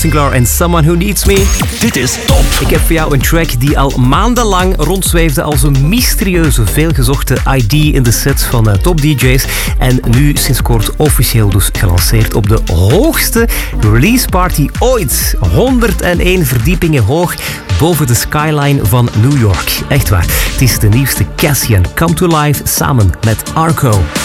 Sinclair en Someone Who Needs Me. Dit is top. Ik heb voor jou een track die al maandenlang rondzweefde als een mysterieuze, veelgezochte ID in de sets van top DJ's. En nu sinds kort officieel dus gelanceerd op de hoogste release party ooit. 101 verdiepingen hoog boven de skyline van New York. Echt waar. Het is de nieuwste Cassian Come to Life samen met Arco.